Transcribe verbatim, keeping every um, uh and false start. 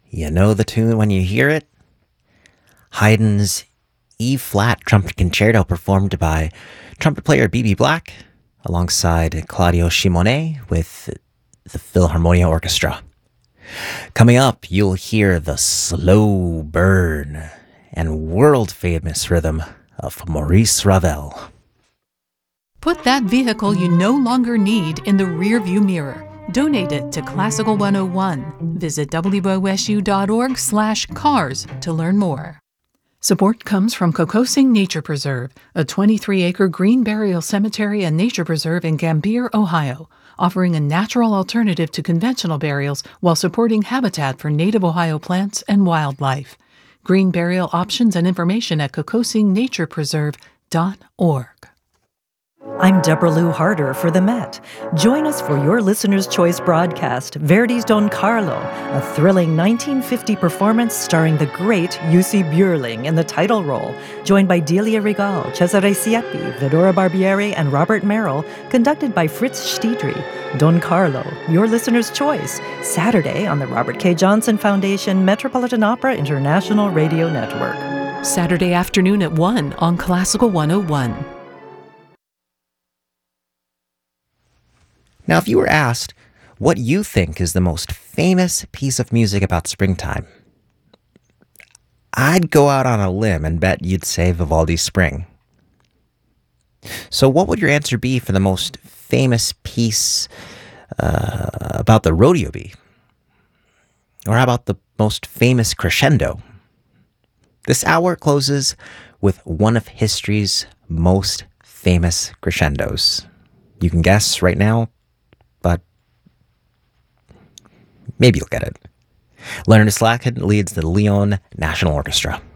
You know the tune when you hear it? Haydn's E-flat trumpet concerto performed by trumpet player B B Black alongside Claudio Simonet with the Philharmonia Orchestra. Coming up, you'll hear the slow burn and world-famous rhythm of Maurice Ravel. Put that vehicle you no longer need in the rearview mirror. Donate it to Classical one oh one. Visit w o s u dot org slash cars to learn more. Support comes from Kokosing Nature Preserve, a twenty-three acre green burial cemetery and nature preserve in Gambier, Ohio, offering a natural alternative to conventional burials while supporting habitat for native Ohio plants and wildlife. Green burial options and information at kokosing nature preserve dot org. I'm Deborah Lou Harder for The Met. Join us for your Listener's Choice broadcast, Verdi's Don Carlo, a thrilling nineteen fifty performance starring the great Jussi Björling in the title role, joined by Delia Regal, Cesare Siepi, Vedora Barbieri, and Robert Merrill, conducted by Fritz Stiedry. Don Carlo, your Listener's Choice, Saturday on the Robert K. Johnson Foundation Metropolitan Opera International Radio Network. Saturday afternoon at one on Classical one oh one. Now, if you were asked what you think is the most famous piece of music about springtime, I'd go out on a limb and bet you'd say Vivaldi's Spring. So what would your answer be for the most famous piece uh, about the rodeo be? Or how about the most famous crescendo? This hour closes with one of history's most famous crescendos. You can guess right now, but maybe you'll get it. Leonard Slacken leads the Lyon National Orchestra.